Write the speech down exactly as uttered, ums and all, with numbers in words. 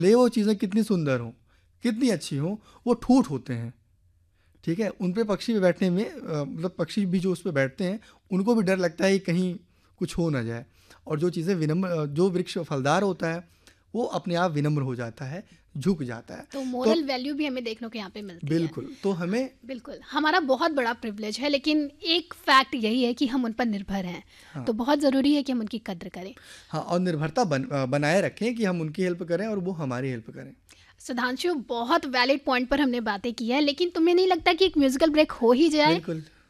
ले वो चीज़ें कितनी सुंदर हों, कितनी अच्छी हों, वो ठूठ होते हैं। ठीक है, उन पे पक्षी पे बैठने में अ, मतलब पक्षी भी जो उस पे बैठते हैं उनको भी डर लगता है कि कहीं कुछ हो ना जाए। और जो चीज़ें विनम्र अ, जो वृक्ष फलदार होता है वो अपने आप विनम्र हो जाता है, झुक जाता है। तो तो मोरल वैल्यू भी हमें देखने को यहाँ पे मिलती है। बिल्कुल, तो हमें बिल्कुल, हमारा बहुत बड़ा प्रिविलेज है, लेकिन एक फैक्ट यही है कि हम उन पर निर्भर हैं। हाँ, तो बहुत ज़रूरी है कि हम उनकी कद्र करें। हाँ और निर्भरता बन अ, बनाए रखें कि हम उनकी हेल्प करें और वो हमारी हेल्प करें। सुधांशु, बहुत वैलिड पॉइंट पर हमने बातें की हैं, लेकिन तुम्हें नहीं लगता कि एक म्यूजिकल ब्रेक हो ही जाए? बिल्कुल।